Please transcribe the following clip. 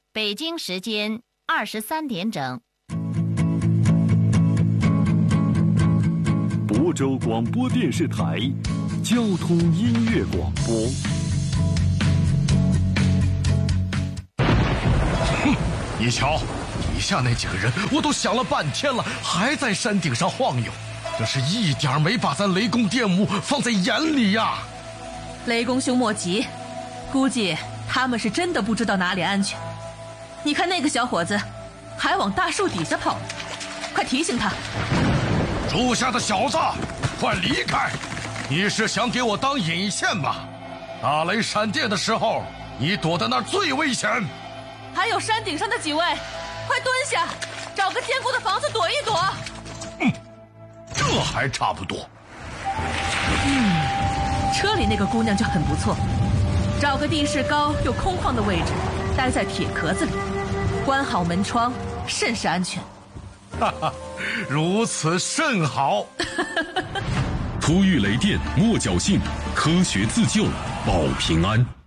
北京时间23点整。 亳州广播电视台交通音乐广播。 哼，你瞧，底下那几个人，我都想了半天了，还在山顶上晃悠，这是一点没把咱雷公电母放在眼里呀。 雷公兄莫急，估计他们是真的不知道哪里安全。你看那个小伙子还往大树底下跑呢，快提醒他。 树下的小子，快离开！你是想给我当引线吧？打雷闪电的时候，你躲在那儿最危险。 还有山顶上的几位，快蹲下，找个坚固的房子躲一躲。 这还差不多。 车里那个姑娘就很不错，找个地势高又空旷的位置，待在铁壳子里，关好门窗，甚是安全。 哈哈，如此甚好。 突遇雷电莫侥幸，科学自救保平安。